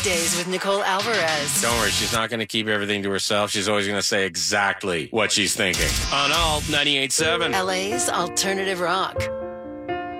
Weekdays with Nicole Alvarez. Don't worry, she's not going to keep everything to herself. She's always going to say exactly what she's thinking. On Alt 98.7. LA's alternative rock.